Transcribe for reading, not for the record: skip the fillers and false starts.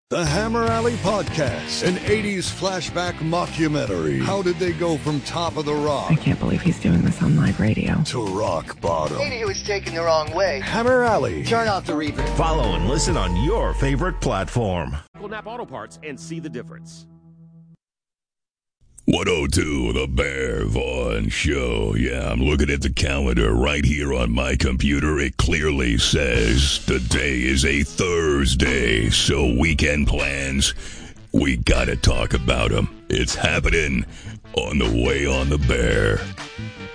The Hammer Alley Podcast, an 80s flashback mockumentary. How did they go from top of the rock? I can't believe he's doing this on live radio. To rock bottom. Maybe he was taken the wrong way. Hammer Alley. Turn off the reverb. Follow and listen on your favorite platform. Nap Auto Parts and see the difference. 102, The Bear Vaughn Show. Yeah, I'm looking at the calendar right here on my computer. It clearly says today is a Thursday, so weekend plans, we gotta talk about them. It's happening on the Way on the Bear.